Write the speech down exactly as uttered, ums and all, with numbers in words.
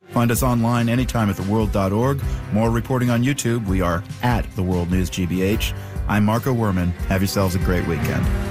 Find us online anytime at the world dot org. More reporting on YouTube. We are at The World News G B H. I'm Marco Werman. Have yourselves a great weekend.